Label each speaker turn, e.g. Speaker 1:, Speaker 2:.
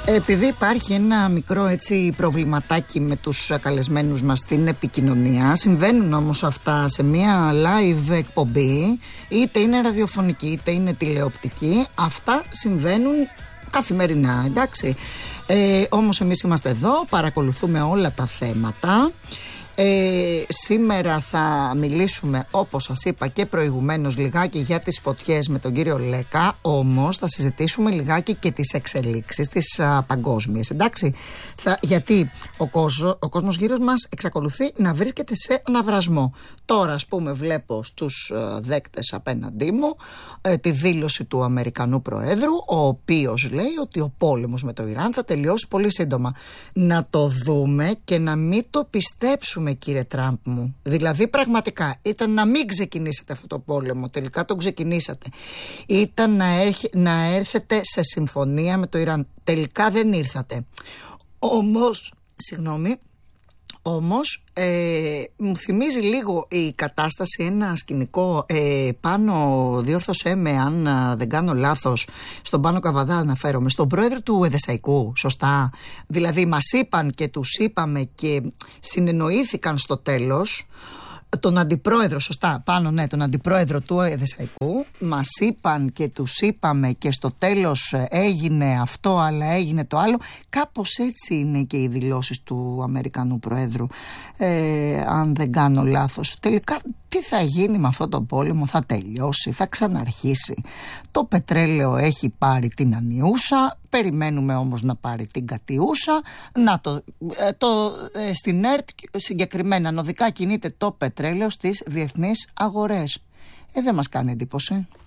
Speaker 1: Επειδή υπάρχει ένα μικρό έτσι προβληματάκι με τους καλεσμένους μας στην επικοινωνία, συμβαίνουν όμως αυτά σε μια live εκπομπή, είτε είναι ραδιοφωνική είτε είναι τηλεοπτική, αυτά συμβαίνουν καθημερινά, εντάξει. Όμως εμείς είμαστε εδώ, παρακολουθούμε όλα τα θέματα. Σήμερα θα μιλήσουμε, όπως σας είπα και προηγουμένως, λιγάκι για τις φωτιές με τον κύριο Λέκα. Όμως θα συζητήσουμε λιγάκι και τις εξελίξεις τις παγκόσμιες, εντάξει. Γιατί ο κόσμος γύρω μας εξακολουθεί να βρίσκεται σε αναβρασμό. Τώρα, ας πούμε, βλέπω στους δέκτες απέναντί μου τη δήλωση του Αμερικανού Προέδρου, ο οποίος λέει ότι ο πόλεμος με το Ιράν θα τελειώσει πολύ σύντομα. Να το δούμε και να μην το πιστέψουμε, κύριε Τραμπ μου. Δηλαδή, πραγματικά ήταν να μην ξεκινήσετε αυτό το πόλεμο, τελικά τον ξεκινήσατε. Ήταν να έρθετε σε συμφωνία με το Ιράν, τελικά δεν ήρθατε. Όμως μου θυμίζει λίγο η κατάσταση ένα σκηνικό πάνω, διόρθωσέ με αν δεν κάνω λάθος, στον Πάνο Καβαδά αναφέρομαι, στον πρόεδρο του Εδεσσαϊκού, σωστά. Δηλαδή μας είπαν και τους είπαμε και συνεννοήθηκαν στο τέλος. Τον αντιπρόεδρο, σωστά, πάνω ναι, τον αντιπρόεδρο του Εδεσσαϊκού, μας είπαν και τους είπαμε και στο τέλος έγινε αυτό αλλά έγινε το άλλο. Κάπως έτσι είναι και οι δηλώσεις του Αμερικανού Προέδρου, αν δεν κάνω λάθος. Τελικά τι θα γίνει με αυτό το πόλεμο? Θα τελειώσει, θα ξαναρχίσει? Το πετρέλαιο έχει πάρει την ανιούσα, περιμένουμε όμως να πάρει την κατιούσα. Να στην ΕΡΤ συγκεκριμένα νοδικά κινείται το πετρέλαιο στις διεθνείς αγορές. Δεν μας κάνει εντύπωση.